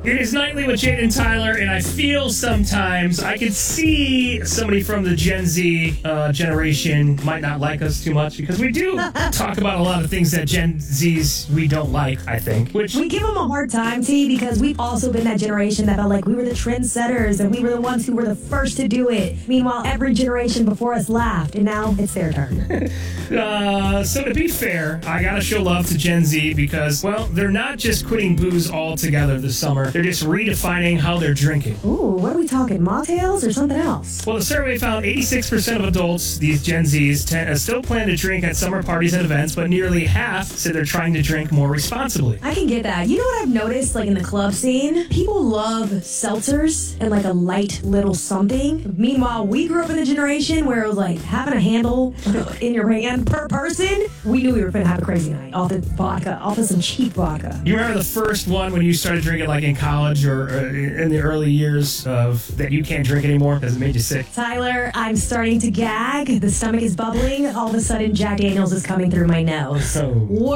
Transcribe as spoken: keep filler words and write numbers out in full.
It is Nightly with Jade and Tyler, and I feel sometimes I could see somebody from the Gen Z uh, generation might not like us too much because we do talk about a lot of things that Gen Zs we don't like, I think. Which we give them a hard time, T, because we've also been that generation that felt like we were the trendsetters and we were the ones who were the first to do it. Meanwhile, every generation before us laughed, and now it's their turn. uh, so to be fair, I gotta show love to Gen Z because, well, they're not just quitting booze altogether this summer. They're just redefining how they're drinking. Ooh, what are we talking, mocktails or something else? Well, the survey found eighty-six percent of adults, these Gen Zs, t- uh, still plan to drink at summer parties and events, but nearly half said they're trying to drink more responsibly. I can get that. You know what I've noticed, like in the club scene? People love seltzers and like a light little something. Meanwhile, we grew up in a generation where it was like having a handle in your hand per person. We knew we were going to have a crazy night off the vodka, off of some cheap vodka. You remember the first one when you started drinking like in college or uh, in the early years of that you can't drink anymore because it made you sick? Tyler, I'm starting to gag. The stomach is bubbling. All of a sudden, Jack Daniels is coming through my nose. Oh.